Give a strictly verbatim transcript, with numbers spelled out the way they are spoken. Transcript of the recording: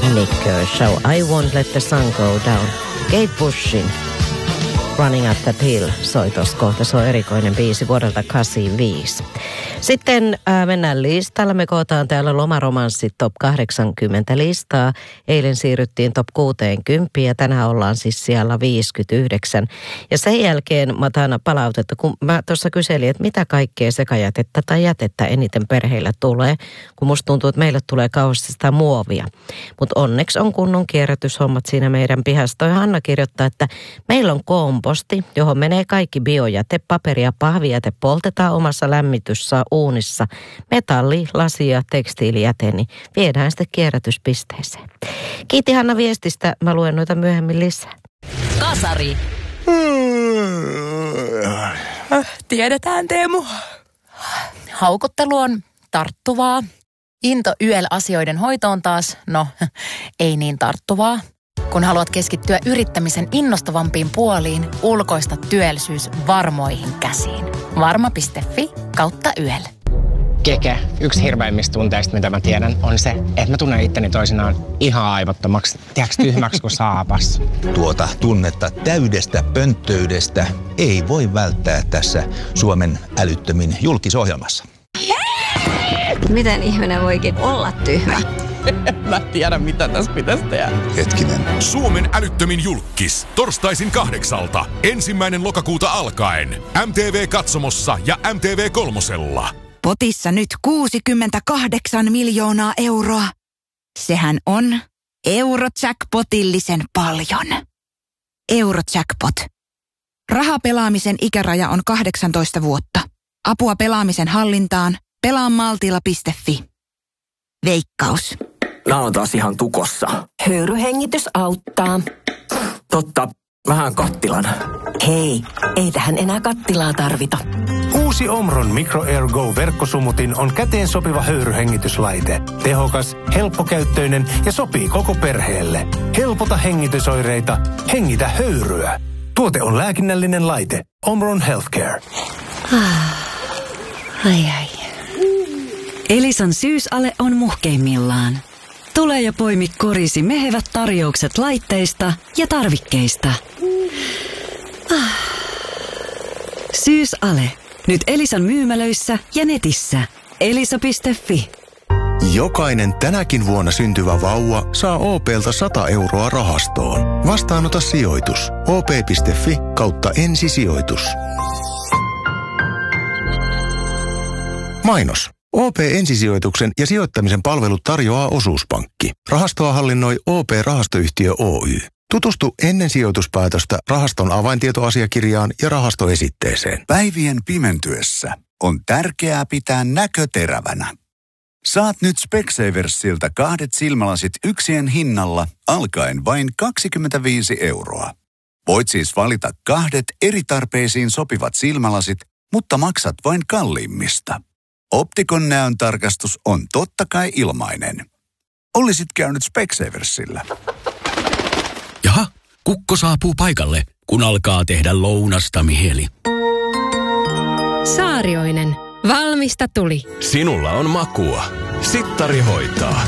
Nick Kershaw, I Won't Let the Sun Go Down. Kate Bushin Running Up That Hill soi tuossa kohta. Se on erikoinen biisi vuodelta kahdeksankymmentäviisi. Sitten äh, mennään listalla. Me kootaan täällä Lomaromanssit top kahdeksankymmentä listaa. Eilen siirryttiin top kuusikymmentä ja tänään ollaan siis siellä viisikymmentäyhdeksän. Ja sen jälkeen mä otan palautetta, kun mä tuossa kyselin, että mitä kaikkea sekajätettä tai jätettä eniten perheillä tulee. Kun musta tuntuu, että meille tulee kauheasti sitä muovia. Mutta onneksi on kunnon kierrätyshommat siinä meidän pihassa. Toi Hanna kirjoittaa, että meillä on komposti, johon menee kaikki biojäte, paperi ja pahvijäte poltetaan omassa lämmityssä uunissa. Metalli, lasi ja tekstiilijäte, niin viedään sitten kierrätyspisteeseen. Kiitti Hanna viestistä. Mä luen noita myöhemmin lisää. Kasari. Tiedetään, Teemu. Haukottelu on tarttuvaa. Into Y L-asioiden hoitoon taas, no, ei niin tarttuvaa. Kun haluat keskittyä yrittämisen innostavampiin puoliin, ulkoista työllisyys varmoihin käsiin. Varma piste fi kautta Y L. Keke, yksi hirveimmistä tunteista, mitä mä tiedän, on se, että mä tunnen itteni toisinaan ihan aivottomaksi, tiedätkö, tyhmäksi kuin saapas. Tuota tunnetta täydestä pönttöydestä ei voi välttää tässä Suomen älyttömin julkisohjelmassa. Miten ihminen voikin olla tyhmä? Mä tiedän, mitä tässä pitäisi tehdä. Hetkinen. Suomen älyttömin julkkis. Torstaisin kahdeksalta. Ensimmäinen lokakuuta alkaen. M T V-katsomossa ja M T V kolmosella. Potissa nyt kuusikymmentäkahdeksan miljoonaa euroa. Sehän on Eurojackpotillisen paljon. Eurojackpot. Rahapelaamisen ikäraja on kahdeksantoista vuotta. Apua pelaamisen hallintaan. pelaa maltilla piste fi. Veikkaus. Nää on taas ihan tukossa. Höyryhengitys auttaa. Totta, vähän kattilan. Hei, ei tähän enää kattilaa tarvita. Uusi Omron Micro Air Go -verkkosumutin on käteen sopiva höyryhengityslaite. Tehokas, helppokäyttöinen ja sopii koko perheelle. Helpota hengitysoireita, hengitä höyryä. Tuote on lääkinnällinen laite. Omron Healthcare. Ai ai. Elisan syysale on muhkeimmillaan. Tule ja poimi korisi mehevät tarjoukset laitteista ja tarvikkeista. Syysale. Nyt Elisan myymälöissä ja netissä. elisa piste fi. Jokainen tänäkin vuonna syntyvä vauva saa O P:ltä sata euroa rahastoon. Vastaanota sijoitus. O P piste fi kautta ensisijoitus. Mainos. O P-ensisijoituksen ja sijoittamisen palvelut tarjoaa Osuuspankki. Rahastoa hallinnoi O P-rahastoyhtiö Oy. Tutustu ennen sijoituspäätöstä rahaston avaintietoasiakirjaan ja rahastoesitteeseen. Päivien pimentyessä on tärkeää pitää näkö terävänä. Saat nyt Specsaversilta kahdet silmälasit yksien hinnalla alkaen vain kaksikymmentäviisi euroa. Voit siis valita kahdet eri tarpeisiin sopivat silmälasit, mutta maksat vain kalliimmista. Optikon näön tarkastus on totta kai ilmainen. Olisit käynyt Specsaversilla. Jaha, kukko saapuu paikalle, kun alkaa tehdä lounasta mieli. Saarioinen. Valmista tuli. Sinulla on makua. Sittari hoitaa.